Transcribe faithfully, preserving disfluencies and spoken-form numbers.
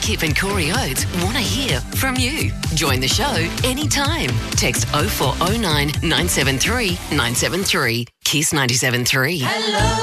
Kip and Corey Oates want to hear from you. Join the show anytime. Text oh four oh nine, nine seven three, nine seven three. Kiss ninety-seven point three. Hello.